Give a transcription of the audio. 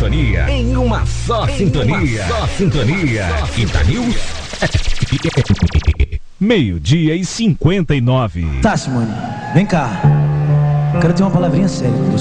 sintonia. Em uma só sintonia. Itanews. 12:59. Tá, Simone, vem cá. Quero ter uma palavrinha séria com você.